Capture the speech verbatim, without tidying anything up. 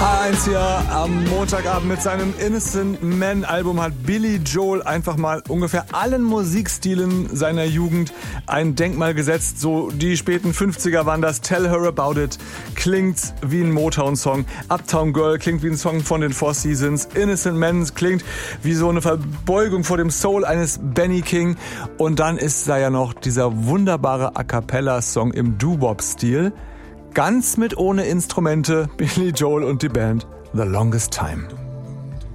H eins hier am Montagabend mit seinem Innocent Man Album hat Billy Joel einfach mal ungefähr allen Musikstilen seiner Jugend ein Denkmal gesetzt. So die späten fünfziger waren das. Tell Her About It klingt wie ein Motown-Song. Uptown Girl klingt wie ein Song von den Four Seasons. Innocent Man klingt wie so eine Verbeugung vor dem Soul eines Benny King. Und dann ist da ja noch dieser wunderbare A-Cappella-Song im Doo-Wop-Stil. Ganz mit ohne Instrumente, Billy Joel und die Band The Longest Time.